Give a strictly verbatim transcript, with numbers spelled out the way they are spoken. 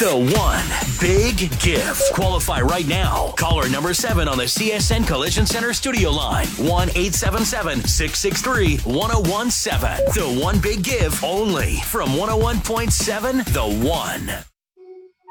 The One Big Gift. Qualify right now. Caller number seven on the C S N Collision Center studio line. one eight seven seven, six six three, one oh one seven. The One Big Give only from one oh one point seven The One.